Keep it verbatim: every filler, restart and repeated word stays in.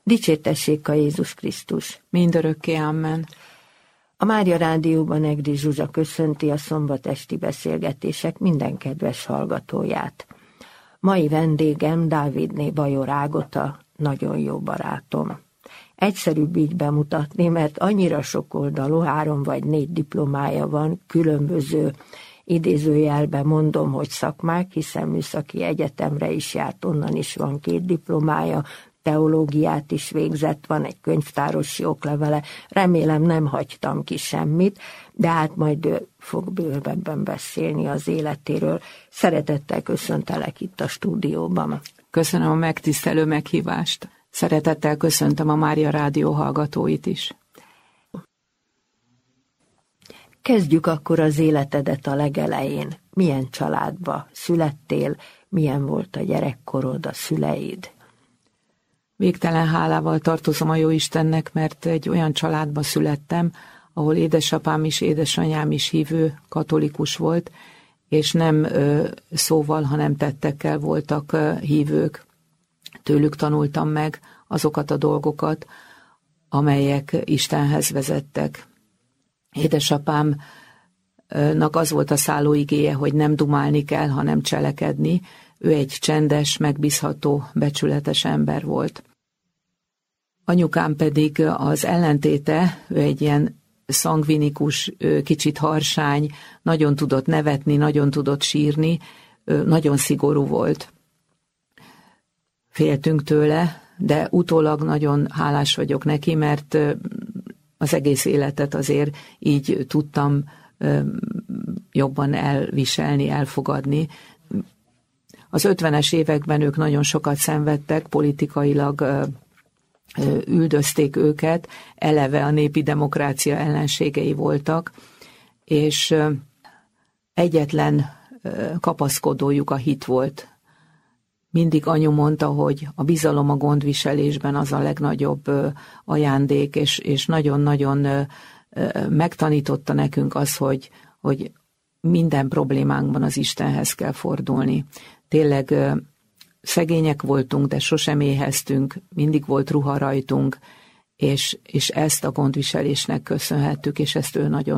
Dicsértessék a Jézus Krisztus! Mindörökké, amen. A Mária Rádióban Egri Zsuzsa köszönti a szombat esti beszélgetések minden kedves hallgatóját. Mai vendégem Dávidné Bajor Ágota, nagyon jó barátom. Egyszerűbb így bemutatni, mert annyira sokoldalú, három vagy négy diplomája van, különböző idézőjelben mondom, hogy szakmák, hiszen műszaki egyetemre is járt, onnan is van két diplomája, teológiát is végzett, van egy könyvtárosi oklevele, remélem nem hagytam ki semmit, de hát majd ő fog bővebben beszélni az életéről. Szeretettel köszöntelek itt a stúdióban. Köszönöm a megtisztelő meghívást. Szeretettel köszöntöm a Mária Rádió hallgatóit is. Kezdjük akkor az életedet a legelején. Milyen családba születtél, milyen volt a gyerekkorod, a szüleid? Végtelen hálával tartozom a Jóistennek, mert egy olyan családba születtem, ahol édesapám is, édesanyám is hívő, katolikus volt, és nem ö, szóval, hanem tettekkel voltak ö, hívők. Tőlük tanultam meg azokat a dolgokat, amelyek Istenhez vezettek. Édesapámnak az volt a szállóigéje, hogy nem dumálni kell, hanem cselekedni. Ő egy csendes, megbízható, becsületes ember volt. Anyukám pedig az ellentéte, ő egy ilyen szangvinikus, kicsit harsány, nagyon tudott nevetni, nagyon tudott sírni, nagyon szigorú volt. Féltünk tőle, de utólag nagyon hálás vagyok neki, mert az egész életet azért így tudtam jobban elviselni, elfogadni. Az ötvenes években ők nagyon sokat szenvedtek, politikailag üldözték őket, eleve a népi demokrácia ellenségei voltak, és egyetlen kapaszkodójuk a hit volt. Mindig anyu mondta, hogy a bizalom a gondviselésben az a legnagyobb ajándék, és, és nagyon-nagyon megtanította nekünk az, hogy, hogy minden problémánkban az Istenhez kell fordulni. Tényleg szegények voltunk, de sosem éheztünk, mindig volt ruha rajtunk, és, és ezt a gondviselésnek köszönhettük, és ezt ő nagyon